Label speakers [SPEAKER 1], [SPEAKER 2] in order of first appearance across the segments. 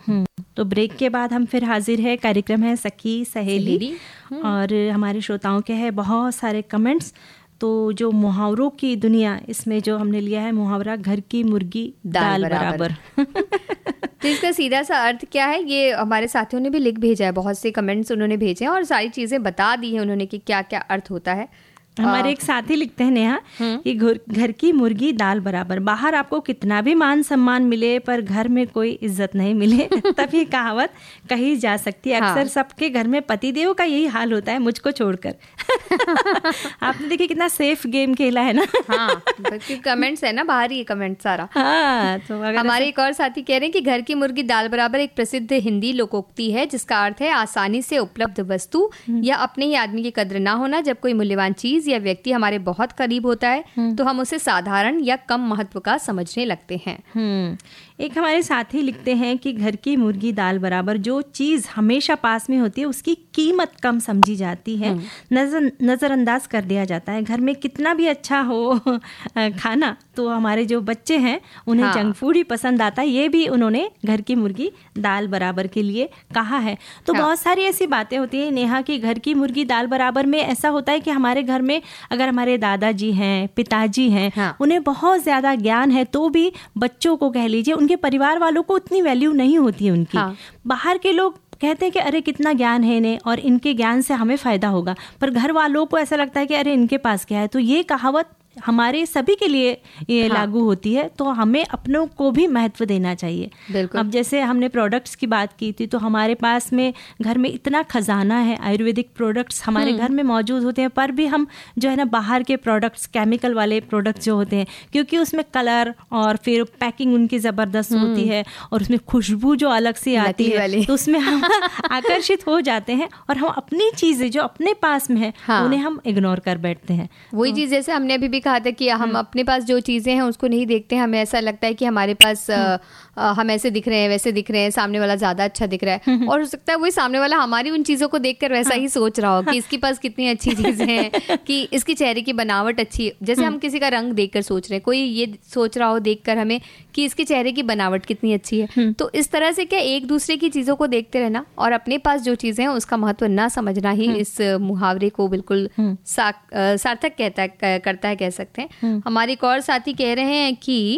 [SPEAKER 1] तो ब्रेक के बाद हम फिर हाजिर है। कार्यक्रम है सखी सहेली और हमारे श्रोताओं के हैं बहुत सारे कमेंट्स। तो जो मुहावरों की दुनिया, इसमें जो हमने लिया है मुहावरा घर की मुर्गी दाल बराबर।
[SPEAKER 2] तो इसका सीधा सा अर्थ क्या है, ये हमारे साथियों ने भी लिख भेजा है, बहुत से कमेंट्स उन्होंने भेजे हैं और सारी चीज़ें बता दी हैं उन्होंने कि क्या क्या अर्थ होता है।
[SPEAKER 1] हमारे एक साथी लिखते हैं नेहा कि घर की मुर्गी दाल बराबर। बाहर आपको कितना भी मान सम्मान मिले पर घर में कोई इज्जत नहीं मिले तब ये कहावत कही जा सकती है। अक्सर सबके घर में पतिदेव का यही हाल होता है, मुझको छोड़कर। आपने देखिए कितना सेफ गेम खेला है ना।
[SPEAKER 2] हाँ, कमेंट्स है ना, बाहर ही कमेंट सारा।
[SPEAKER 1] हाँ, तो
[SPEAKER 2] हमारे एक और साथी कह रहे हैं कि घर की मुर्गी दाल बराबर एक प्रसिद्ध हिंदी लोकोक्ति है जिसका अर्थ है आसानी से उपलब्ध वस्तु या अपने ही आदमी की कद्र ना होना। जब कोई मूल्यवान चीज या व्यक्ति हमारे बहुत करीब होता है तो हम उसे साधारण या कम महत्व का समझने लगते हैं।
[SPEAKER 1] एक हमारे साथी लिखते हैं कि घर की मुर्गी दाल बराबर, जो चीज़ हमेशा पास में होती है उसकी कीमत कम समझी जाती है, नज़रअंदाज कर दिया जाता है। घर में कितना भी अच्छा हो खाना तो हमारे जो बच्चे हैं उन्हें जंक फूड ही पसंद आता है। ये भी उन्होंने घर की मुर्गी दाल बराबर के लिए कहा है। तो बहुत सारी ऐसी बातें होती हैं नेहा कि घर की मुर्गी दाल बराबर में ऐसा होता है कि हमारे घर में अगर हमारे दादाजी हैं, पिताजी हैं, उन्हें बहुत ज़्यादा ज्ञान है तो भी बच्चों को कह लीजिए उनके परिवार वालों को उतनी वैल्यू नहीं होती है उनकी। बाहर के लोग कहते हैं कि अरे कितना ज्ञान है इन्हें और इनके ज्ञान से हमें फ़ायदा होगा, पर घर वालों को ऐसा लगता है कि अरे इनके पास क्या है। तो ये कहावत हमारे सभी के लिए ये लागू होती है। तो हमें अपनों को भी महत्व देना चाहिए। अब जैसे हमने प्रोडक्ट्स की बात की थी, तो हमारे पास में घर में इतना खजाना है, आयुर्वेदिक प्रोडक्ट्स हमारे घर में मौजूद होते हैं, पर भी हम जो है ना बाहर के प्रोडक्ट्स, केमिकल वाले प्रोडक्ट्स जो होते हैं, क्योंकि उसमें कलर और फिर पैकिंग उनकी ज़बरदस्त होती है और उसमें खुशबू जो अलग से आती है, तो उसमें हम आकर्षित हो जाते हैं और हम अपनी चीज़ें जो अपने पास में है उन्हें हम इग्नोर कर बैठते हैं।
[SPEAKER 2] वही चीज़ जैसे हमने अभी कहा था कि हम अपने पास जो चीजें हैं उसको नहीं देखते हैं। हमें ऐसा लगता है कि हमारे पास हम ऐसे दिख रहे हैं, वैसे दिख रहे हैं, सामने वाला ज्यादा अच्छा दिख रहा है और हो सकता है वही सामने वाला हमारी उन चीजों को देखकर वैसा ही सोच रहा हो कि इसके पास कितनी अच्छी चीजें हैं, कि इसकी चेहरे की बनावट अच्छी है। जैसे हम किसी का रंग देखकर सोच रहे हैं, कोई ये सोच रहा हो देखकर हमें कि इसके चेहरे की बनावट कितनी अच्छी है। तो इस तरह से क्या एक दूसरे की चीजों को देखते रहना और अपने पास जो चीजें हैं उसका महत्व ना समझना ही इस मुहावरे को बिल्कुल सार्थक करता है, कह सकते हैं। हमारे एक और साथी कह रहे हैं कि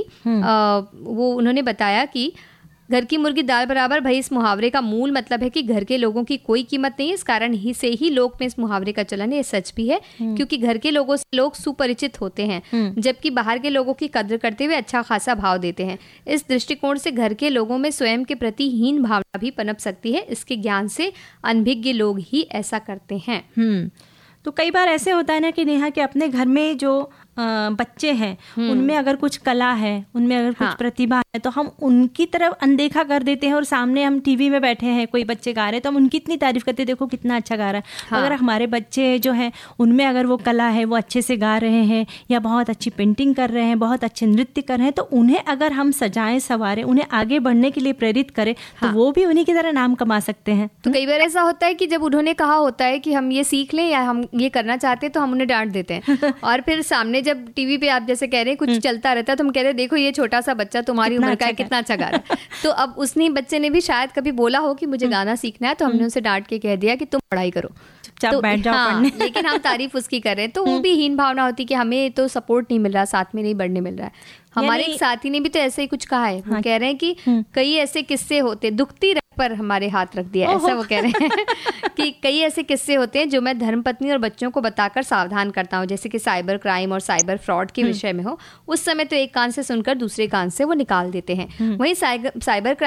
[SPEAKER 2] वो उन्होंने बताया कि घर की मुर्गी दाल बराबर, भाई इस मुहावरे का मूल मतलब है कि घर के लोगों की कोई कीमत नहीं है। इस कारण ही से ही लोक में इस मुहावरे का चलन है। ये सच भी है क्योंकि घर के लोगों से लोग सुपरिचित होते हैं, जबकि बाहर के लोगों की कद्र करते हुए अच्छा खासा भाव देते हैं। इस दृष्टिकोण से घर के लोगों में स्वयं के प्रति हीन भावना भी पनप सकती है। इसके ज्ञान से अनभिज्ञ लोग ही ऐसा करते हैं।
[SPEAKER 1] तो कई बार ऐसे होता है ना कि नेहा कि अपने घर में जो बच्चे हैं उनमें अगर कुछ कला है, उनमें अगर कुछ प्रतिभा है, तो हम उनकी तरफ अनदेखा कर देते हैं और सामने हम टीवी में बैठे हैं, कोई बच्चे गा रहे हैं तो हम उनकी इतनी तारीफ करते हैं, देखो कितना अच्छा गा रहा है। अगर हमारे बच्चे जो हैं उनमें अगर वो कला है, वो अच्छे से गा रहे हैं या बहुत अच्छी पेंटिंग कर रहे हैं, बहुत अच्छे नृत्य कर रहे हैं, तो उन्हें अगर हम सजाएं संवारें, उन्हें आगे बढ़ने के लिए प्रेरित करें तो वो भी उन्हीं की तरह नाम कमा सकते हैं।
[SPEAKER 2] तो कई बार ऐसा होता है कि जब उन्होंने कहा होता है कि हम ये सीख लें या हम ये करना चाहते हैं तो हम उन्हें डांट देते हैं और फिर सामने जब टीवी पे आप जैसे कह रहे हैं कुछ चलता रहता है तो हम कहते हैं देखो ये छोटा सा बच्चा तुम्हारी उम्र का है, कितना अच्छा गा रहा है। तो अब उसने बच्चे ने भी शायद कभी बोला हो कि मुझे गाना सीखना है, तो हमने उसे डांट के कह दिया कि तुम पढ़ाई करो, तो बैठ जाओ पढ़ने। लेकिन हम तारीफ उसकी कर रहे हैं तो वो भी हीन भावना होती है कि हमें तो सपोर्ट नहीं मिल रहा, साथ में नहीं बढ़ने मिल रहा है। हमारे एक साथी ने भी तो ऐसे ही कुछ कहा है। वो कह रहे हैं कि कई ऐसे किस्से होते, दुखती पर हमारे हाथ रख दिया, ऐसा वो कह रहे हैं कि कई ऐसे किस्से होते हैं जो मैं धर्मपत्नी और बच्चों को बताकर सावधान करता हूँ, जैसे कि साइबर क्राइम और साइबर फ्रॉड के विषय में हो। उस समय तो एक कान से सुनकर दूसरे कान से वो निकाल देते हैं। वहीं साइबर